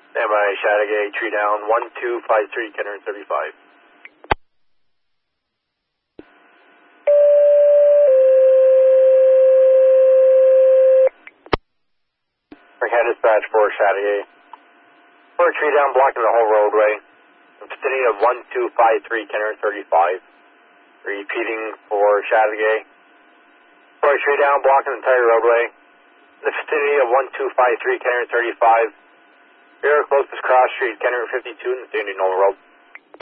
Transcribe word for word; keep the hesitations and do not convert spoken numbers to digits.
Standby, Chateauguay, tree down, one two five three, ten thirty-five. Overhead dispatch for Chateauguay. For a tree down blocking the whole roadway. Vicinity of one two five three, ten thirty-five. Repeating for Chateauguay. For a tree down blocking the entire roadway. The vicinity of one two five three, ten thirty-five. Your closest cross street, ten fifty-two in the Sandy Knoll Road.